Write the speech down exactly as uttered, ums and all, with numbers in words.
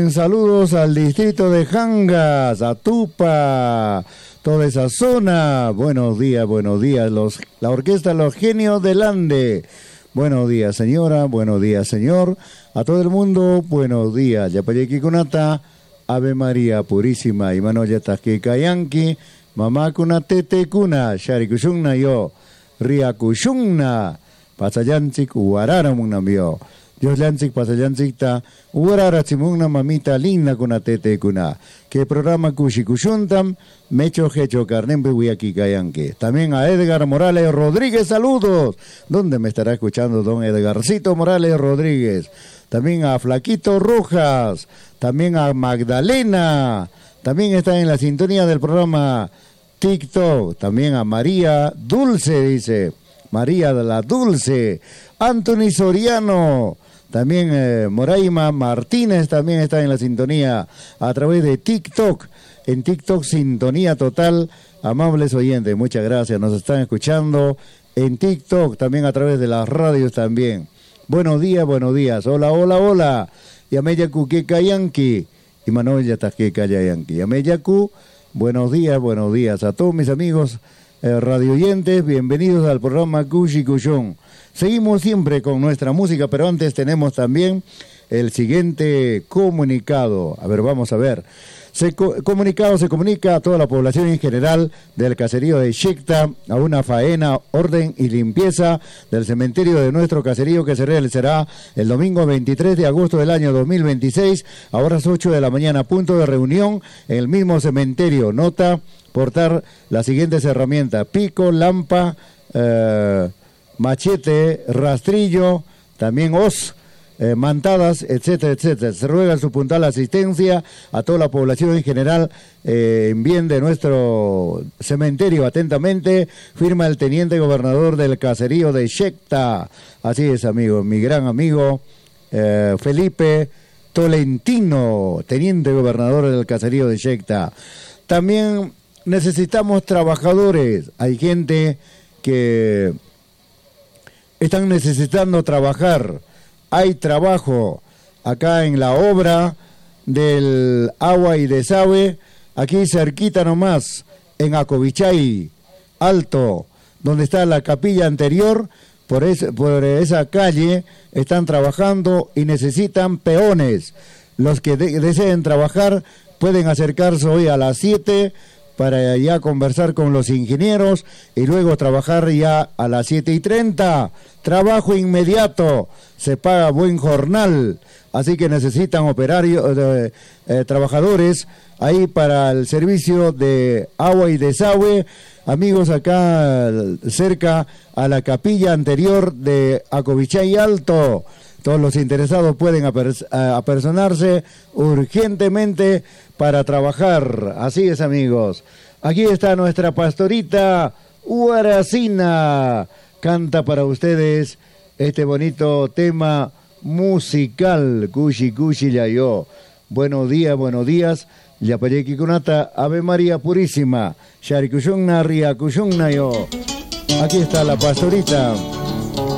También saludos al distrito de Jangas, a Tupa, toda esa zona. Buenos días, buenos días. Los, la orquesta Los Genios del Ande. Buenos días, señora. Buenos días, señor. A todo el mundo, buenos días. Yapayeki Kunata, Ave María Purísima. Imano Yataki Kayanki, Mamá Kunatete Kuna, Shari Kushungna yo, Ria Kushungna, Pasayanchik, Uarara Munambio. Dios Lanzik, Pasayanchik ta, Uarara Chimungna, Mamita Linda Kunatete Kuna. Que programa Kushi Kushuntam, Mecho Hecho Carnembe Wiaki Kayanki. También a Edgar Morales Rodríguez, saludos. ¿Dónde me estará escuchando don Edgarcito Morales Rodríguez? También a Flaquito Rojas, también a Magdalena, también está en la sintonía del programa TikTok, también a María Dulce, dice, María de la Dulce, Anthony Soriano, también eh, Moraima Martínez también está en la sintonía a través de TikTok, en TikTok Sintonía Total, amables oyentes, muchas gracias, nos están escuchando en TikTok, también a través de las radios también. Buenos días, buenos días. Hola, hola, hola. Yameyaku Kekayanki. Y Manuel Yatakekayanki. Yameyaku, buenos días, buenos días. A todos mis amigos eh, radioyentes, bienvenidos al programa Kushi Kushon. Seguimos siempre con nuestra música, pero antes tenemos también el siguiente comunicado. A ver, vamos a ver. Se co comunicado se comunica a toda la población en general del caserío de Xicta a una faena, orden y limpieza del cementerio de nuestro caserío que se realizará el domingo veintitrés de agosto del año dos mil veintiséis a horas ocho de la mañana, punto de reunión en el mismo cementerio. Nota, portar las siguientes herramientas: pico, lampa, eh, machete, rastrillo, también hoz, Eh, mantadas, etcétera, etcétera. Se ruega su puntual asistencia a toda la población en general eh, en bien de nuestro cementerio. Atentamente, firma el teniente gobernador del caserío de Xicta. Así es, amigo, mi gran amigo eh, Felipe Tolentino, teniente gobernador del caserío de Xicta. También necesitamos trabajadores. Hay gente que están necesitando trabajar. Hay trabajo acá en la obra del agua y desagüe, aquí cerquita nomás, en Acobichay Alto, donde está la capilla anterior, por, es, por esa calle están trabajando y necesitan peones. Los que de, deseen trabajar pueden acercarse hoy a las siete para ya conversar con los ingenieros y luego trabajar ya a las siete y treinta. Trabajo inmediato, se paga buen jornal, así que necesitan operarios, eh, eh, trabajadores ahí para el servicio de agua y desagüe. Amigos, acá cerca a la capilla anterior de Acobichay Alto. Todos los interesados pueden apers apersonarse urgentemente para trabajar. Así es, amigos. Aquí está nuestra pastorita Huaracina. Canta para ustedes este bonito tema musical. Kushi Kushi Yayo. Buenos días, buenos días. Yapayeki Kunata, Ave María Purísima. Shari Kushungna, Ria Kushungna yo. Aquí está la pastorita.